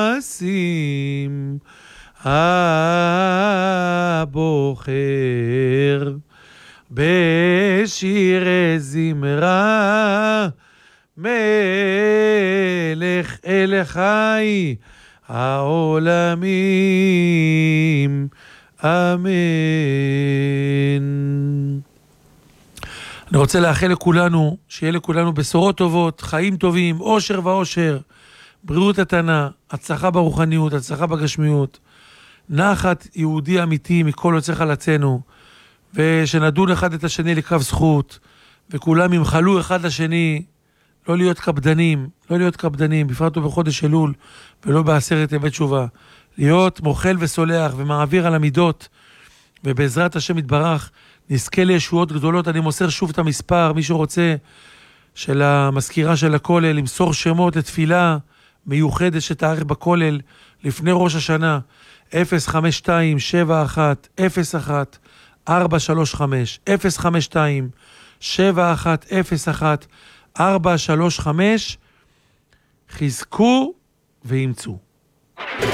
שים הבוחר בשירי זמרה מלך אל חי העולמים, אמן. אני רוצה לאחל לכולנו, שיהיה לכולנו בשורות טובות, חיים טובים, אושר ואושר, בריאות התנה, הצלחה ברוחניות, הצלחה בגשמיות, נחת יהודי אמיתי מכל יוצא חלצנו, ושנדון אחד את השני לקרב זכות, וכולם ימחלו אחד לשני, לא להיות קפדנים, בפרט בחודש אלול, ולא בעשרת ימי תשובה, להיות מוחל וסולח ומעביר על המידות, ובעזרת השם יתברך, נזכה לישועות גדולות. אני מוסר שוב את המספר, מי שרוצה, של המזכירה של הכולל, למסור שמות לתפילה מיוחדת שתארך בכולל, לפני ראש השנה, 052-71-01-435, 052-71-01-435, חזקו ואימצו.